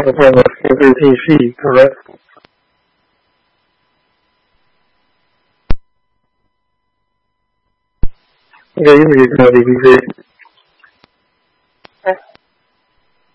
form of MPTC, correct? Okay, you can get DBC.